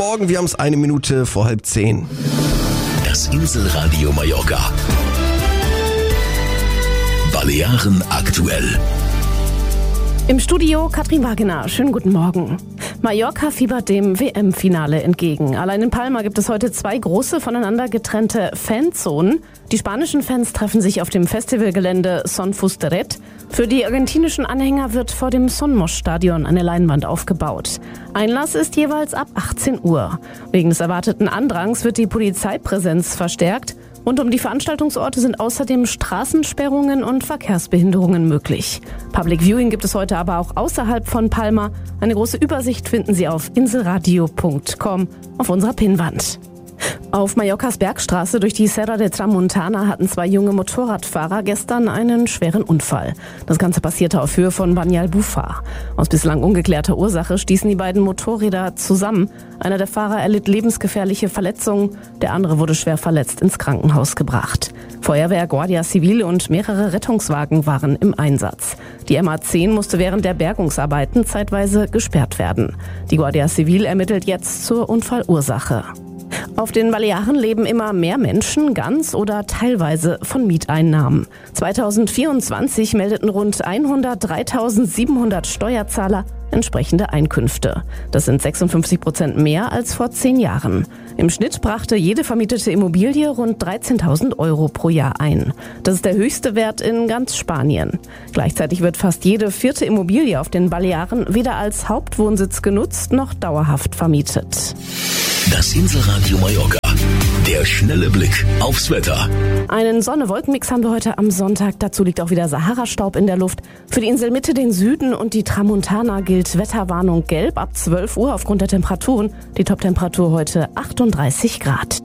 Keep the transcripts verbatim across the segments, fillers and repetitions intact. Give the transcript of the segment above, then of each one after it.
Morgen, wir haben es eine Minute vor halb zehn. Das Inselradio Mallorca. Balearen aktuell. Im Studio Katrin Wagener. Schönen guten Morgen. Mallorca fiebert dem W M-Finale entgegen. Allein in Palma gibt es heute zwei große, voneinander getrennte Fanzonen. Die spanischen Fans treffen sich auf dem Festivalgelände Son Fusteret. Für die argentinischen Anhänger wird vor dem Sonmos-Stadion eine Leinwand aufgebaut. Einlass ist jeweils ab achtzehn Uhr. Wegen des erwarteten Andrangs wird die Polizeipräsenz verstärkt. Rund um die Veranstaltungsorte sind außerdem Straßensperrungen und Verkehrsbehinderungen möglich. Public Viewing gibt es heute aber auch außerhalb von Palma. Eine große Übersicht finden Sie auf inselradio punkt com auf unserer Pinnwand. Auf Mallorcas Bergstraße durch die Serra de Tramuntana hatten zwei junge Motorradfahrer gestern einen schweren Unfall. Das Ganze passierte auf Höhe von Banyalbufar. Aus bislang ungeklärter Ursache stießen die beiden Motorräder zusammen. Einer der Fahrer erlitt lebensgefährliche Verletzungen, der andere wurde schwer verletzt ins Krankenhaus gebracht. Feuerwehr, Guardia Civil und mehrere Rettungswagen waren im Einsatz. Die M A zehn musste während der Bergungsarbeiten zeitweise gesperrt werden. Die Guardia Civil ermittelt jetzt zur Unfallursache. Auf den Balearen leben immer mehr Menschen ganz oder teilweise von Mieteinnahmen. zweitausendvierundzwanzig meldeten rund hundertdreitausendsiebenhundert Steuerzahler entsprechende Einkünfte. Das sind sechsundfünfzig Prozent mehr als vor zehn Jahren. Im Schnitt brachte jede vermietete Immobilie rund dreizehntausend Euro pro Jahr ein. Das ist der höchste Wert in ganz Spanien. Gleichzeitig wird fast jede vierte Immobilie auf den Balearen weder als Hauptwohnsitz genutzt noch dauerhaft vermietet. Das Inselradio Mallorca. Der schnelle Blick aufs Wetter. Einen Sonne-Wolken-Mix haben wir heute am Sonntag. Dazu liegt auch wieder Sahara-Staub in der Luft. Für die Inselmitte, den Süden und die Tramuntana gilt Wetterwarnung gelb ab zwölf Uhr aufgrund der Temperaturen. Die Toptemperatur heute achtunddreißig Grad.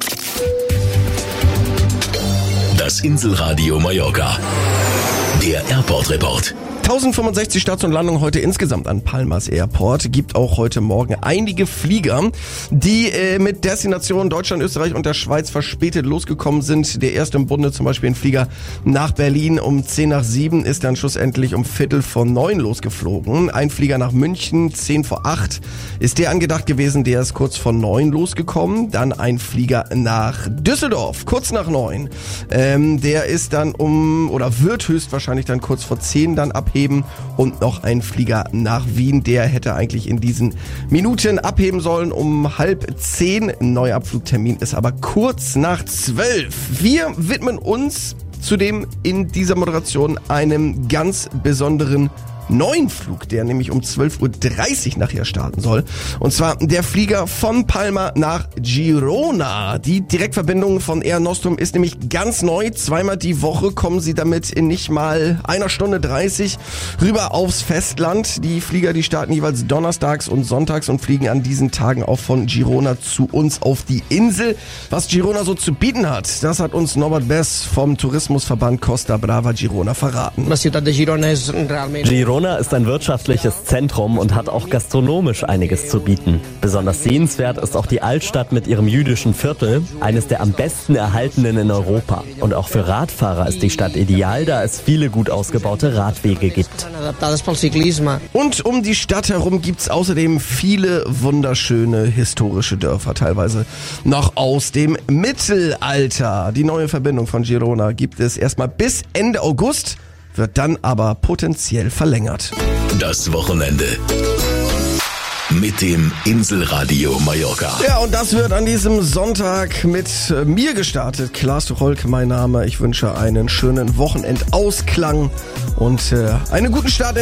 Das Inselradio Mallorca. Der Airport-Report. tausendfünfundsechzig Starts und Landungen heute insgesamt an Palmas Airport. Gibt auch heute Morgen einige Flieger, die äh, mit Destinationen Deutschland, Österreich und der Schweiz verspätet losgekommen sind. Der erste im Bunde, zum Beispiel ein Flieger nach Berlin um zehn nach sieben, ist dann schlussendlich um Viertel vor neun losgeflogen. Ein Flieger nach München, zehn vor acht, ist der angedacht gewesen, der ist kurz vor neun losgekommen. Dann ein Flieger nach Düsseldorf, kurz nach neun. Ähm, der ist dann um, oder wird höchstwahrscheinlich dann kurz vor zehn dann abheben. Und noch ein Flieger nach Wien, der hätte eigentlich in diesen Minuten abheben sollen um halb zehn. Neuer Abflugtermin ist aber kurz nach zwölf. Wir widmen uns zudem in dieser Moderation einem ganz besonderen neuen Flug, der nämlich um zwölf Uhr dreißig nachher starten soll. Und zwar der Flieger von Palma nach Girona. Die Direktverbindung von Air Nostrum ist nämlich ganz neu. Zweimal die Woche kommen sie damit in nicht mal einer Stunde dreißig rüber aufs Festland. Die Flieger, die starten jeweils donnerstags und sonntags und fliegen an diesen Tagen auch von Girona zu uns auf die Insel. Was Girona so zu bieten hat, das hat uns Norbert Bess vom Tourismusverband Costa Brava Girona verraten. Girona ist ein wirtschaftliches Zentrum und hat auch gastronomisch einiges zu bieten. Besonders sehenswert ist auch die Altstadt mit ihrem jüdischen Viertel, eines der am besten erhaltenen in Europa. Und auch für Radfahrer ist die Stadt ideal, da es viele gut ausgebaute Radwege gibt. Und um die Stadt herum gibt's außerdem viele wunderschöne historische Dörfer, teilweise noch aus dem Mittelalter. Die neue Verbindung von Girona gibt es erstmal bis Ende August, wird dann aber potenziell verlängert. Das Wochenende mit dem Inselradio Mallorca. Ja, und das wird an diesem Sonntag mit mir gestartet. Klaas Tucholk, mein Name. Ich wünsche einen schönen Wochenendausklang und äh, einen guten Start in